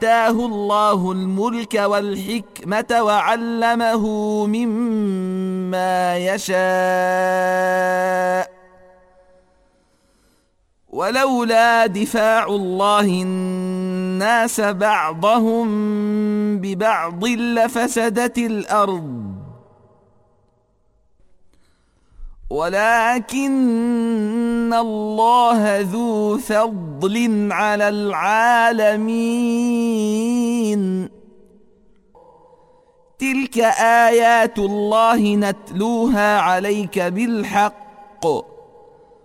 آتاه الله الملك والحكمة وعلمه مما يشاء ولولا دفاع الله الناس بعضهم ببعض لفسدت الأرض ولكن الله ذو فضل على العالمين. تلك آيات الله نتلوها عليك بالحق